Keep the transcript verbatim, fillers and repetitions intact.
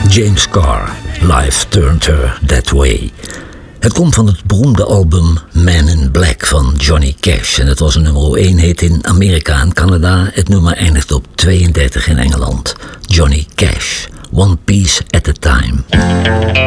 James Carr, Life Turned Her That Way. Het komt van het beroemde album Man in Black van Johnny Cash. En het was een nummer één hit in Amerika en Canada. Het nummer eindigt op tweeëndertig in Engeland. Johnny Cash, One Piece at a Time.